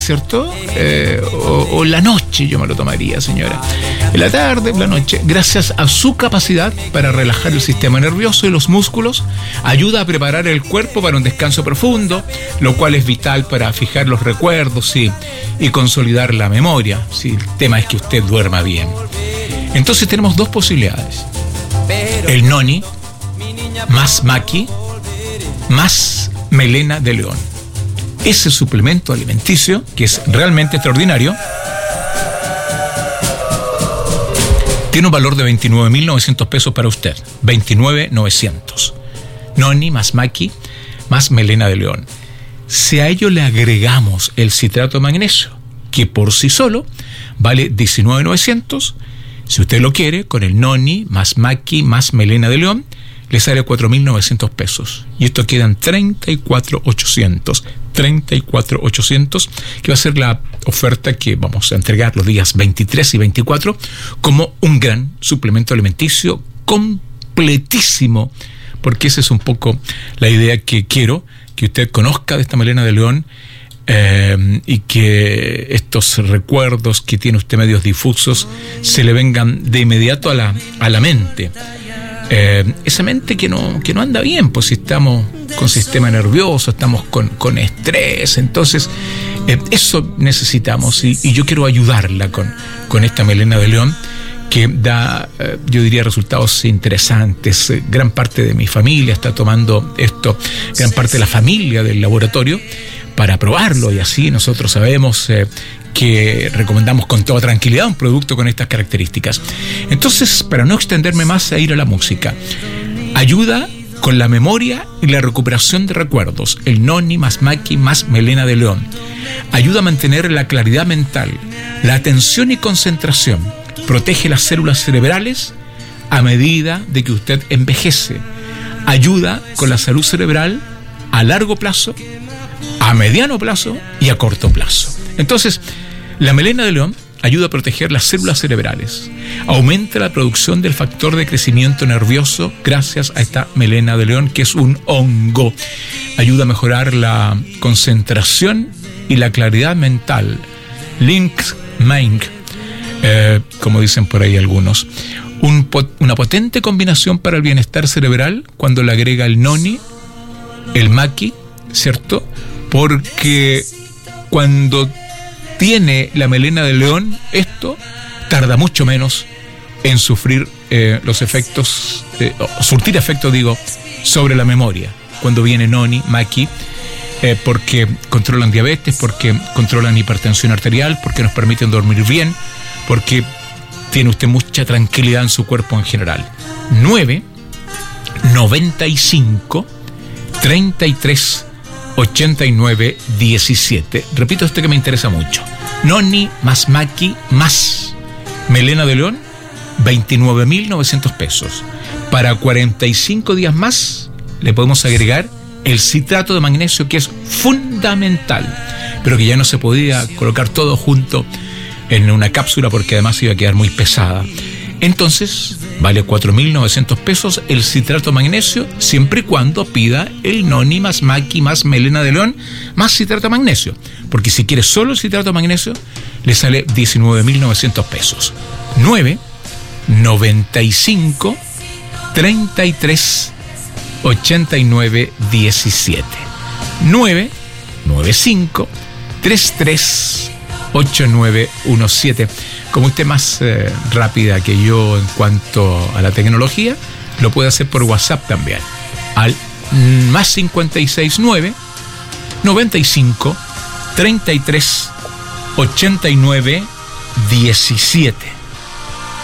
¿cierto? O la noche yo me lo tomaría, señora. En la tarde, en la noche, gracias a su capacidad para relajar el sistema nervioso y los músculos, ayuda a preparar el cuerpo para un descanso profundo, lo cual es vital para fijar los recuerdos y consolidar la memoria. Sí, el tema es que usted duerma bien. Entonces tenemos dos posibilidades. El noni más maqui más melena de león. Ese suplemento alimenticio, que es realmente extraordinario, tiene un valor de 29.900 pesos para usted. 29.900. Noni más maqui más melena de león. Si a ello le agregamos el citrato de magnesio, que por sí solo vale 19.900, si usted lo quiere, con el noni más maqui más melena de león, le sale 4.900 pesos. Y esto queda en 34.800. 34.800, que va a ser la oferta que vamos a entregar los días 23 y 24 como un gran suplemento alimenticio completísimo, porque esa es un poco la idea que quiero que usted conozca de esta melena de león, y que estos recuerdos que tiene usted medios difusos se le vengan de inmediato a la mente. Esa mente que no anda bien, pues si estamos con sistema nervioso, estamos con estrés, entonces eso necesitamos, y yo quiero ayudarla con esta melena de león, que da, yo diría, resultados interesantes. Gran parte de mi familia está tomando esto, gran parte de la familia del laboratorio, para probarlo, y así nosotros sabemos que recomendamos con toda tranquilidad un producto con estas características. Entonces, para no extenderme más a ir a la música, ayuda con la memoria y la recuperación de recuerdos, el noni más maqui más melena de león. Ayuda a mantener la claridad mental, la atención y concentración. Protege las células cerebrales a medida de que usted envejece. Ayuda con la salud cerebral a largo plazo, a mediano plazo y a corto plazo. Entonces, la melena de león ayuda a proteger las células cerebrales, aumenta la producción del factor de crecimiento nervioso gracias a esta melena de león, que es un hongo. Ayuda a mejorar la concentración y la claridad mental. Link Mind, como dicen por ahí algunos. Una potente combinación para el bienestar cerebral cuando le agrega el noni, el maqui, ¿cierto? Porque cuando tiene la melena de león, esto tarda mucho menos en sufrir los efectos, surtir efectos, sobre la memoria. Cuando viene noni, maqui, porque controlan diabetes, porque controlan hipertensión arterial, porque nos permiten dormir bien, porque tiene usted mucha tranquilidad en su cuerpo en general. 995 33 89 17. Repito esto que me interesa mucho. Noni más maqui más melena de león, 29.900 pesos. Para 45 días más le podemos agregar el citrato de magnesio, que es fundamental, pero que ya no se podía colocar todo junto en una cápsula porque además iba a quedar muy pesada. Entonces vale 4.900 pesos el citrato de magnesio, siempre y cuando pida el noni más maqui más melena de león más citrato de magnesio, porque si quiere solo el citrato de magnesio le sale 19.900 pesos. 995 33 89 17. 995 33 8917. Como usted más rápida que yo en cuanto a la tecnología, lo puede hacer por WhatsApp también, al más 569 95 33 89 17.